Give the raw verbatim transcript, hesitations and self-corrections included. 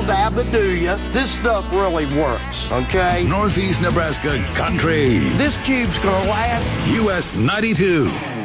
dab it, do ya? This stuff really works, okay? Northeast Nebraska Country. This cube's gonna last. U S ninety-two.